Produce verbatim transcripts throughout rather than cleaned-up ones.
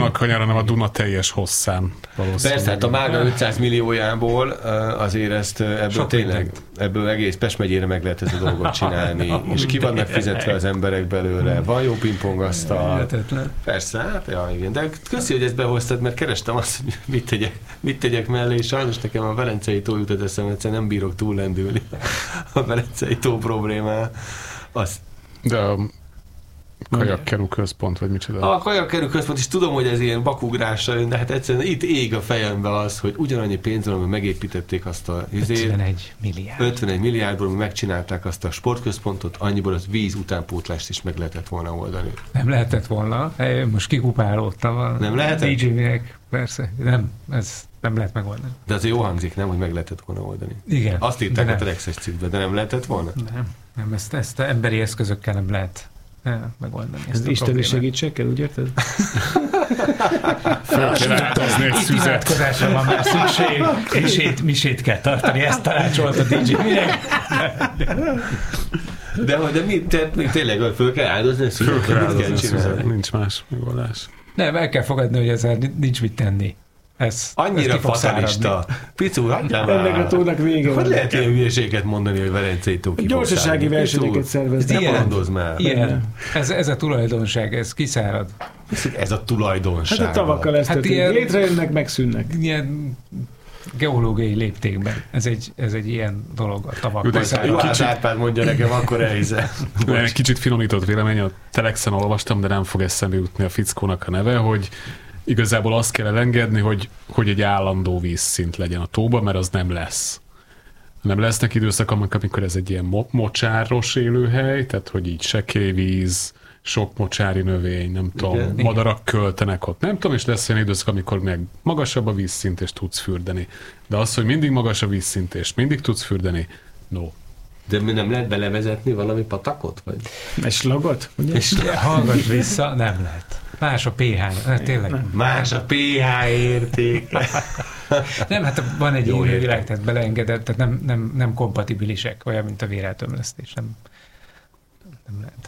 Dunakanyar, hanem a Duna teljes hosszán. Persze, hát a Mága ötszáz milliójából azért ezt ebből Sok tényleg, mindent. ebből egész Pest megyére meg lehet ezt a dolgot csinálni, és ki vannak fizetve az emberek belőle, van jó pingpongasztal. Persze, hát ja, igen. De köszi, hogy ezt behoztad, mert kerestem azt, hogy mit tegyek, mit tegyek mellé, és sajnos nekem a Velencei tó jutott eszembe, egyszerűen nem bírok túllendülni a Velencei tó problémá. Azt De a kajakkerú központ, vagy micsoda? A kajakkerú központ is tudom, hogy ez ilyen bakugrásra jön, de hát egyszerűen itt ég a fejembe az, hogy ugyanannyi pénz van, hogy megépítették azt a izét, ötvenegy milliárd. ötvenegy milliárdból megcsinálták azt a sportközpontot, annyiból az víz utánpótlást is meg lehetett volna oldani. Nem lehetett volna. Most kikupálódtam a Nem lehetett? dé dzsének, persze. Nem, ez nem lehet megoldani. De azért jó hangzik, nem, hogy meg lehetett volna oldani. Igen. Azt írták a nem. Telexes cikkben, de nem lehetett volna? Nem, nem ezt, ezt emberi eszközökkel nem lehet megoldani. Ez isteni segítségkel, úgy érted? Fel kell állítozni egy Itt szüzet. imádkozásra van már szükség, misét, misét kell tartani, ezt tanácsolt a dé dzsének. De, hogy de mi, te, mi tényleg föl kell áldozni a Föl szüzet? kell Mit áldozni kell a szüzet. csinálni? Nincs más megoldás. Nem, el kell fogadni, hogy ezzel nincs mit tenni. Ez, Annyira ez ki fog fatalista. Picu, hagyjál Ennek a már. tónak vége Hogy van. lehet ilyen hülyeséget mondani, hogy Velencei tó ki fog Gyorsasági szállni? versenyeket Picu, szerveznek. Ne mondoz már. Ilyen. Ez, ez a tulajdonság, ez kiszárad. Ez a tulajdonság. Hát a tavakkal ezt Hát történik. ilyen- Létrejönnek, megszűnnek. Ilyen geológiai léptékben. Ez egy, ez egy ilyen dolog, a tavak Jó, de kiszárad. Jó, hát Árpád mondja nekem, akkor elhiszem. Egy kicsit finomított vélemény, a Telexen olvastam, de nem fog eszembe jutni a fickónak a neve, hogy igazából azt kell elengedni, hogy, hogy egy állandó vízszint legyen a tóban, mert az nem lesz. Nem lesznek időszakok, amikor ez egy ilyen mo- mocsáros élőhely, tehát hogy így sekély víz, sok mocsári növény, nem tudom, Igen. madarak költenek ott, nem tudom, és lesz olyan időszak, amikor meg magasabb a vízszint, és tudsz fürdeni. De az, hogy mindig magas a vízszint, és mindig tudsz fürdeni, no. De mi nem lehet belevezetni valami patakot? Vagy? Egy slagot? Ugye? És Hallgass vissza, nem lehet. Más a pé há, hát tényleg. más a pé há érték. Nem, hát van egy Jó élő értem. világ, tehát beleengedett, tehát nem, nem, nem kompatibilisek, olyan, mint a véreltömlesztés. Nem, nem lehet.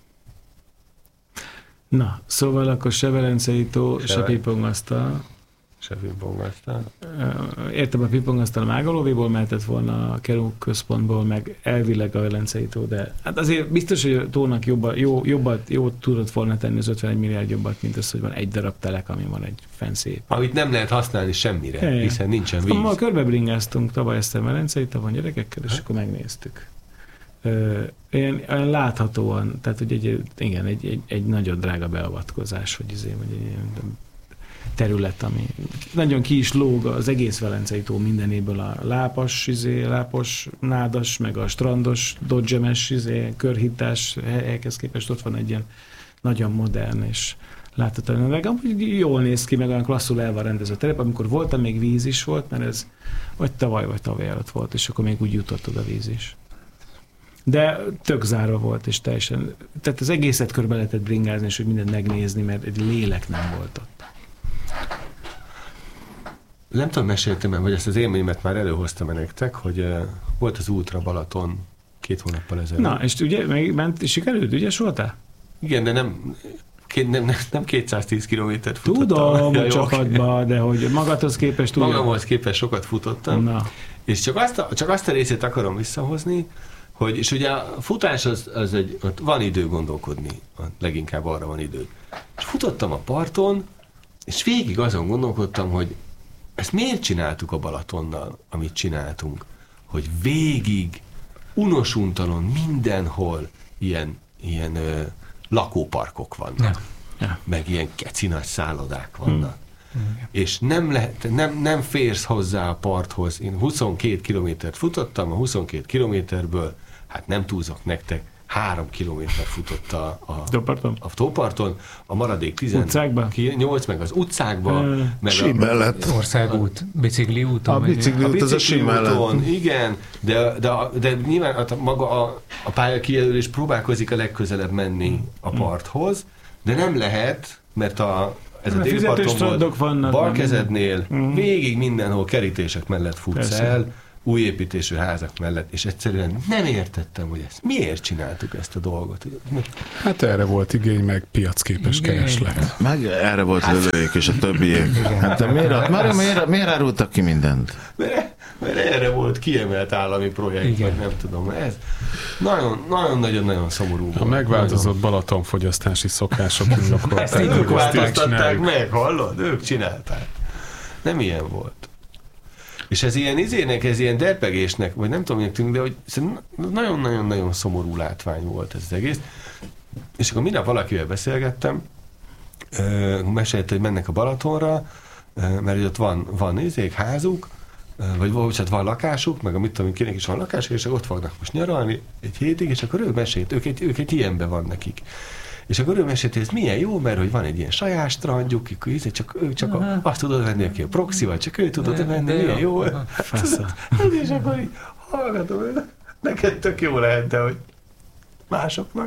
Na, szóval akkor se Velencei tó, se Se- pipongasztal. Se pingpongasztal. Értem, a pipongasztal Mágalóvéból mehetett volna, a Kerú központból, meg elvileg a Velencei tó, de hát azért biztos, hogy a tónak jobban, jó, jobbat, jó tudott volna tenni az ötvenegy milliárd jobbat, mint az, hogy van egy darab telek, ami van egy fancy. Amit nem lehet használni semmire, Ja, ja. hiszen nincsen víz. Ma körbebringáztunk tavaly ezt a Velencei tavon gyerekekkel, és akkor megnéztük. Ö, ilyen, olyan láthatóan, tehát hogy egy, igen, egy, egy, egy nagyon drága beavatkozás, hogy izé, vagy egy ilyen terület, ami nagyon ki is lóg az egész Velencei tó mindenéből, a lápas, izé, lápos, nádas, meg a strandos, dodgemes, izé, körhitás helyekhez képest ott van egy ilyen nagyon modern és láthatóan, meg amúgy jól néz ki, meg olyan klasszul el van rendezve a terep, amikor voltam, még víz is volt, mert ez vagy tavaly, vagy tavaly előtt volt, és akkor még úgy jutott oda víz is. De tök zárva volt, és teljesen, tehát az egészet körbe lehetett bringázni, és hogy mindent megnézni, mert egy lélek nem volt ott. Nem tudom, meséltem el, vagy ezt az élményemet már előhoztam nektek, hogy uh, volt az Ultra Balaton két hónappal ezelőtt. Na, és ugye megment, sikerült, ügyes voltál? Igen, de nem, két, nem, nem, nem kétszáztíz kilométert futottam. Tudom, Ja, a jó, csapatba, de hogy magadhoz képest úgy... Magamhoz képest sokat futottam, Na. és csak azt, a, csak azt a részét akarom visszahozni, hogy, és ugye a futás az, az egy, ott van idő gondolkodni, leginkább arra van idő. És futottam a parton, és végig azon gondolkodtam, hogy ezt miért csináltuk a Balatonnal, amit csináltunk, hogy végig, unosuntalan mindenhol ilyen, ilyen ö, lakóparkok vannak, Ja. Ja. meg ilyen keci nagy szállodák vannak. Hmm. És nem, lehet, nem, nem férsz hozzá a parthoz. Én huszonkét kilométert futottam, a huszonkét kilométerből, hát nem túlzok nektek, három kilométer futott a, a, Tóparton? a tóparton, a maradék Utcákba? tizennyolc meg az utcákba, Ö, meg Sí a, mellett. Országút, bicikli úton. A vagy- bicikli a út az a sí bicikliúton, mellett. igen, de, de, de nyilván a, maga a, a pálya kijelölés próbálkozik a legközelebb menni a parthoz, de nem lehet, mert a, ez a Mert déli fizetős parton strandok vannak, volt, van balkezednél Mhm. végig mindenhol kerítések mellett futsz Persze. el, új építésű házak mellett, és egyszerűen nem értettem, hogy ezt miért csináltuk ezt a dolgot. Hát erre volt igény, meg piacképes kereslet. Meg erre volt lövőjék és a többiek. Hát de miért, miért, miért, miért árultak ki mindent? Mert, mert erre volt kiemelt állami projekt, Igen. vagy nem tudom, ez nagyon-nagyon-nagyon szomorú volt. A megváltozott balatonfogyasztási szokások indokolták. Ezt ők hogy ezt így változtatták csináljuk. meg, hallod? Ők csinálták. Nem ilyen volt. És ez ilyen izének, ez ilyen derpegésnek, vagy nem tudom, minek tűnik, de hogy nagyon-nagyon-nagyon szomorú látvány volt ez az egész. És akkor minap valakivel beszélgettem, mesélte, hogy mennek a Balatonra, mert hogy ott van, van izék, házuk, vagy bocsánat, van lakásuk, meg a mit tudom, kinek is van lakásuk, és ott fognak most nyaralni egy hétig, és akkor ő mesélt, ők egy, ők egy ilyenben van nekik. És akkor ő mesélt, hogy ez milyen jó, mert hogy van egy ilyen saját strandjuk, csak ő csak a, azt tudod venni, aki a proxy, vagy csak ő tudod venni, de milyen jó. És akkor így hallgatom, neked tök jó lehet, de hogy másoknak.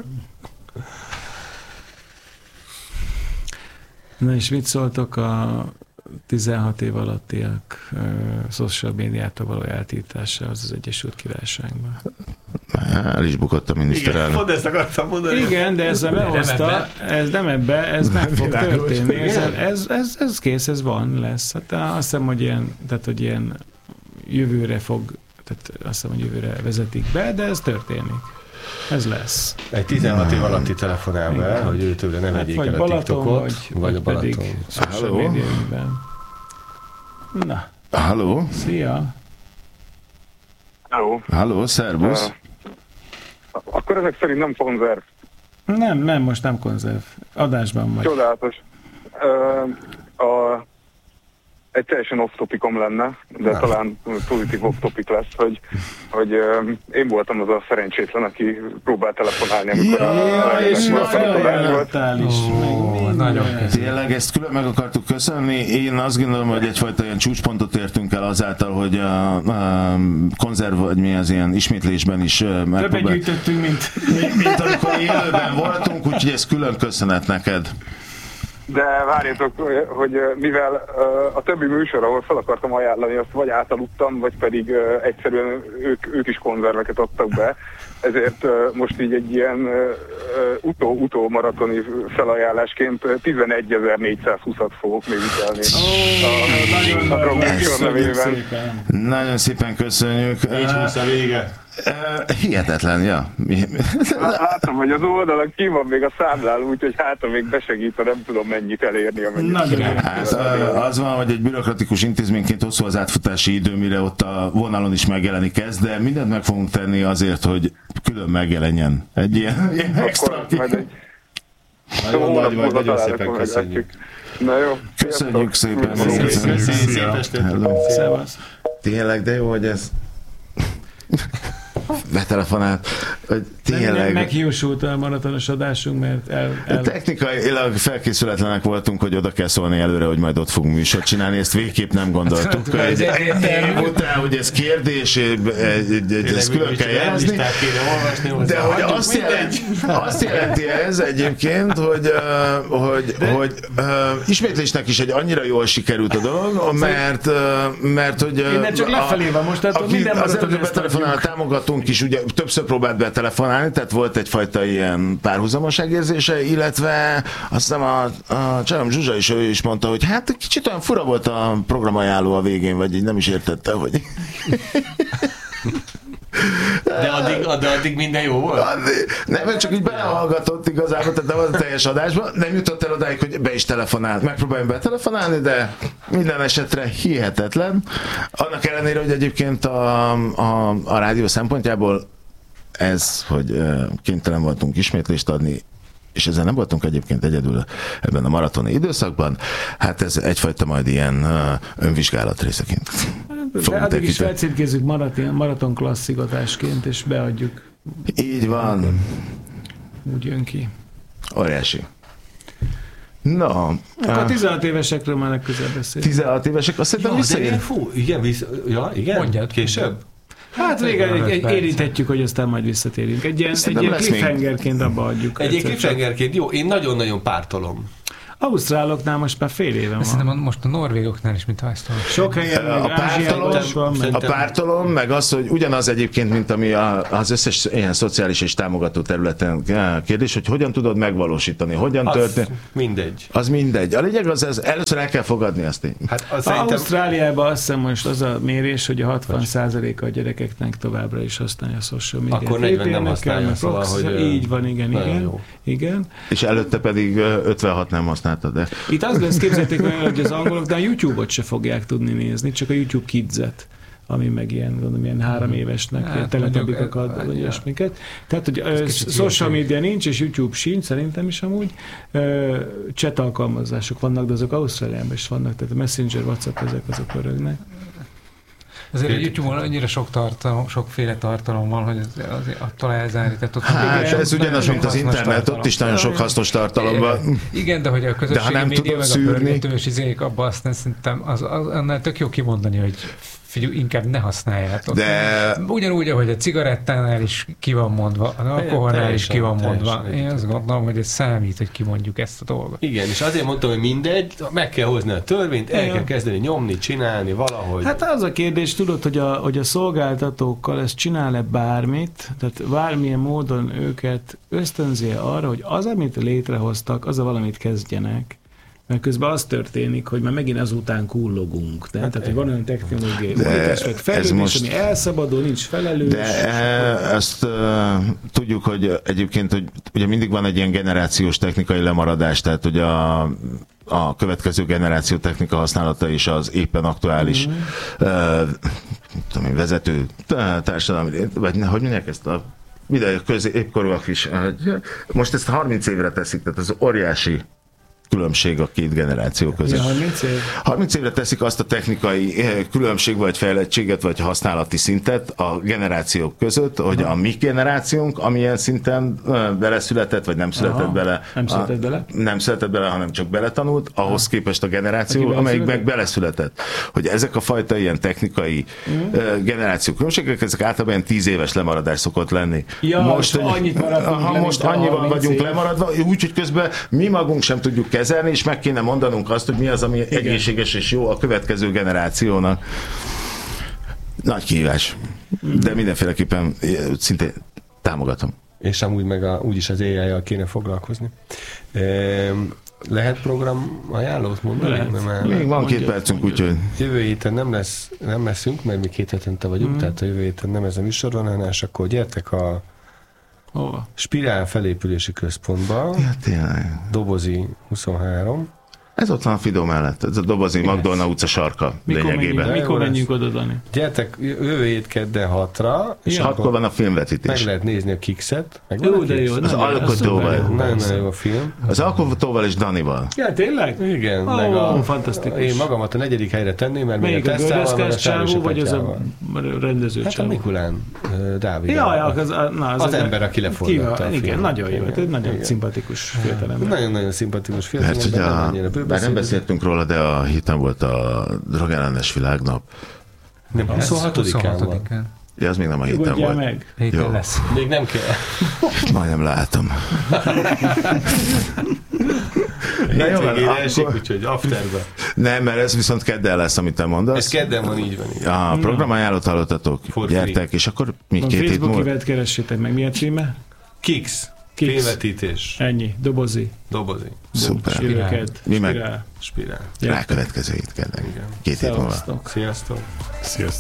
Na és mit szóltok a tizenhat év alattiak uh, social médiától való eltiltása az az Egyesült Királyságban? El is bukott a miniszterelnök. Igen, pont ezt akartam mondani. Igen, de ezzel behozta, ez nem ebbe, ez meg fog történni. Ez, ez, ez, ez kész, ez van, lesz. Hát azt hiszem, hogy ilyen, tehát, hogy ilyen jövőre fog, tehát azt hiszem, hogy jövőre vezetik be, de ez történik. Ez lesz. Egy tizenhat év alatti telefonál be, hogy ő tőle nem vegyék el a TikTokot, vagy, vagy a Balaton. pedig social Halló? médiában. Na, Halló? szia! Hello. Halló, szervusz. Uh, akkor ezek szerint nem konzerv. Nem, nem, most nem konzerv. Adásban vagy. Csodálatos. Uh, a, egy teljesen off-topicom lenne, de Nem. talán pozitív off-topic lesz, hogy, hogy uh, én voltam az a szerencsétlen, aki próbált telefonálni, amikor Ja, és a Ajánlottál is. Ó, nagyon köszönöm. Tényleg ezt külön meg akartuk köszönni. Én azt gondolom, hogy egyfajta ilyen csúcspontot értünk el azáltal, hogy a, a konzerv, vagy mi az ilyen ismétlésben is Többet gyűjtöttünk, mint... mint, mint amikor élőben voltunk, úgyhogy ez külön köszönet neked. De várjátok, hogy mivel a többi műsor, ahol fel akartam ajánlani, azt vagy átaludtam, vagy pedig egyszerűen ők, ők is konzerveket adtak be, ezért most így egy ilyen utó-utó maratoni felajánlásként tizenegyezer-négyszázhúszat fogok még ütelni. Nagyon, a promóció nevében. szépen. Nagyon szépen köszönjük. Négy húsz a vége. Uh, hihetetlen, ja. Látom, hogy az oldalon ki van még a számláló, úgyhogy hátra még besegít, nem tudom mennyit elérni, amennyit. Nagyon Hát az van, hogy egy bürokratikus intézményként hosszú az átfutási idő, mire ott a vonalon is megjelenik ez, de mindent meg fogunk tenni azért, hogy külön megjelenjen egy ilyen, ilyen extra. Akkor majd egy Nagyon nagy vagy, nagyon szépen köszönjük. Na jó. Köszönjük szépen. Köszönjük szépen. Szép estét. Szevasz. Tényleg, de jó, hogy ez betelefonált, hogy tényleg... Meghiúsult a maratonos adásunk, mert el... el... Technikailag felkészületlenek voltunk, hogy oda kell szólni előre, hogy majd ott fogunk műsort csinálni, ezt végképp nem gondoltuk. Egy év után, hogy ez kérdés, ezt külön kell jelezni, de hogy azt jelenti, azt jelenti ez egyébként, hogy, hogy, hogy ismétlésnek is egy annyira jól sikerült a dolog, mert, mert hogy... Innen csak lefelé van most, tehát minden maratonos a támogatónk is ugye többször próbált betelefonálni, tehát volt egyfajta ilyen párhuzamosság érzése, illetve azt hiszem a, a Csárom Zsuzsa is, ő is mondta, hogy hát kicsit olyan fura volt a programajánló a végén, vagy így nem is értette, hogy... De addig, de addig minden jó volt? Nem, csak így belehallgatott igazából, tehát nem az a teljes adásban, nem jutott el odáig, hogy be is telefonált. Megpróbáljunk betelefonálni, de minden esetre hihetetlen. Annak ellenére, hogy egyébként a, a, a rádió szempontjából ez, hogy kénytelen voltunk ismétlést adni, és ezzel nem voltunk egyébként egyedül ebben a maratoni időszakban, hát ez egyfajta majd ilyen önvizsgálat részeként. De addig is felcímkézzük maraton, maraton klasszikotásként, és beadjuk. Így van. Úgy jön ki. Óriási. No. Akkor a tizenhat évesekről már legközelebb beszélünk. tizenhat évesek, azt szerintem Ja, visszaér. fú, igen, vissza, ja, igen? Mondjad. Később? Hát végül érinthetjük, hogy aztán majd visszatérünk. Egy ilyen, egy ilyen cliffhangerként abba adjuk. Egy cliffhangerként, jó, én nagyon-nagyon pártolom. Ausztráloknál most már fél éve van. Szerintem most a norvégoknál is, mint azt mondom. Sok helyen, meg A pártolom, Ázsiában is van, meg a pártolom, meg az, hogy ugyanaz egyébként, mint ami a, az összes ilyen szociális és támogató területen kérdés, hogy hogyan tudod megvalósítani, hogyan Az történik. mindegy. Az mindegy. A lényeg az, ez, először el kell fogadni azt én. Hát az A szerintem... Ausztráliában azt hiszem most az a mérés, hogy a hatvan százaléka a gyerekeknek továbbra is használja a social media. Akkor negyven nem használja, szóval, hogy... Így van, igen, igen. Jó. igen. És előtte pedig ötvenhat nem használtad, de... Itt az lesz, képzeljétek olyan, hogy az angolok, de a YouTube-ot se fogják tudni nézni, csak a YouTube Kids-et, ami meg ilyen, gondolom, ilyen három évesnek hát, teletubikokat, vagy ilyesmiket. Tehát, hogy ö, social media nincs, és YouTube sincs, szerintem is amúgy. Ö, chat alkalmazások vannak, de azok Ausztráliában is vannak, tehát a Messenger, WhatsApp, ezek azok örögnek. Azért a YouTube-on annyira sok tartalom, sokféle tartalom van, hogy az, az, attól elzárni. Tehát ott Hát, igen, ez ugyanaz, mint az internet, tartalom. ott is nagyon sok hasznos tartalom van. Igen, de hogy a közösségi nem média tudod meg szűrni. a pörgetős izék, abban azt nem szerintem, az, az, annál tök jó kimondani, hogy figyelj, inkább ne használjátok. De... Ugyanúgy, ahogy a cigarettánál is ki van mondva, az alkoholnál is ki van mondva. Én azt gondolom, hogy ez számít, hogy kimondjuk ezt a dolgot. Igen, és azért mondtam, hogy mindegy, meg kell hozni a törvényt, el kell kezdeni nyomni, csinálni valahogy. Hát az a kérdés, tudod, hogy a, hogy a szolgáltatókkal ez csinál-e bármit, tehát bármilyen módon őket ösztönzi arra, hogy az, amit létrehoztak, az a valamit kezdjenek. Mert közben az történik, hogy már megint azután kullogunk. De? Hát tehát, hogy van olyan technológiai újítás, vagy fejlődés, most... ami elszabadul, nincs felelős. De e, ezt uh, tudjuk, hogy egyébként, hogy ugye mindig van egy ilyen generációs technikai lemaradás, tehát hogy a, a következő generáció technika használata is az éppen aktuális mm. uh, tudom én, vezető társadalmi, vagy hogy mondják ezt a ide középkorúak is. Most ezt harminc évre teszik, tehát az óriási különbség a két generáció között. Ja, harminc év? harminc évre teszik azt a technikai különbség, vagy fejlettséget, vagy használati szintet a generációk között, hogy a mi generációnk, amilyen szinten beleszületett, vagy nem született Aha, bele. Nem született bele? A, nem született bele, hanem csak beletanult, ahhoz Aha. képest a generáció, amelyik meg beleszületett. Hogy ezek a fajta ilyen technikai uh-huh. generáció különbségek, ezek általában tíz éves lemaradás szokott lenni. Ja, most annyit maradunk ha le, most annyival vagyunk év. lemaradva, úgyhogy közben mi magunk sem tudjuk kezelni, és meg kéne mondanunk azt, hogy mi az, ami Igen. egészséges és jó a következő generációnak. Nagy kihívás. De mindenféleképpen szintén támogatom. És amúgy meg a, úgyis az á í-jal kéne foglalkozni. Lehet program ajánlót mondani? Lehet. Mert Még van két percünk, úgyhogy... Jövő héten nem, lesz, nem leszünk, mert mi két hetente vagyunk, mm. tehát a jövő héten nem ez a műsor van, hanem és akkor gyertek a Hova? Spirál felépülési központba. Ja, tényleg. Dobozi huszonhárom. Ez ott van a Fidó mellett, ez a Dobozi Magdolna utca sarka mikor lényegében. Menjünk, mikor menjünk oda, Dani? Gyertek jövő hét kedden hatra. És ja, hatkor van a filmvetítés. Meg lehet nézni a Kixet. Meg jó, de jó. Az alkotóval. Nagyon jó a film. Az alkotóval és Danival. Ja, tényleg? Igen. Oh, meg a, fantasztikus. Én magamat a negyedik helyre tenném, mert melyik még a gördeszkás csávó, vagy az a rendező hát csávó? Hát a Mikulán Dávid. Ja, ja, az, na, az, az ember, aki leforgatta a igen, nagyon jó. Egy nagyon szimpatikus fiatalember. Nagyon-nagyon szimpatikus fiatalember. Bár nem beszéltünk róla, de a héten volt a drogellenes világnap. Nem, huszonhatodikán van. Ja, az még nem a héten volt. Meg. Héten lesz. Még nem kell. Majdnem látom. Na jó, akkor... úgyhogy afterbe. Nem, mert ez viszont kedden lesz, amit te mondasz. Ez kedden van, így van. Így. A programajánlót hallottatok, gyertek, és akkor mi két hét múlva. Facebook event keressétek meg, mi a címe? Kix. Kix. Filmvetítés. Ennyi. Dobozi. Dobozi. Szuper. Spirál. Mi meg Spirál. rákövetkező hét kedden. Két hét múlva. Sziasztok. Sziasztok.